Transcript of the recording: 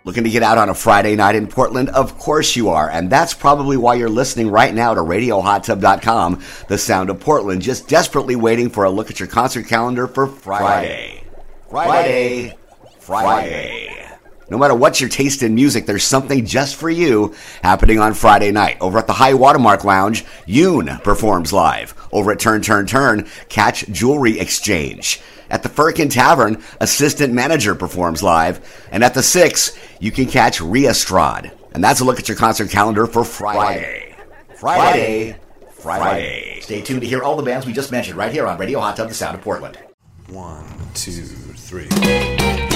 Looking to get out on a Friday night in Portland? Of course you are, and that's probably why you're listening right now to RadioHotTub.com, the sound of Portland, just desperately waiting for a look at your concert calendar for Friday. Friday. No matter what's your taste in music, there's something just for you happening on Friday night. Over at the High Watermark Lounge, Yoon performs live. Over at Turn, catch Jewelry Exchange. At the Firkin Tavern, Assistant Manager performs live. And at the Six, you can catch Riastrad. And that's a look at your concert calendar for Friday. Stay tuned to hear all the bands we just mentioned right here on Radio Hot Tub, the sound of Portland. 1, 2, 3.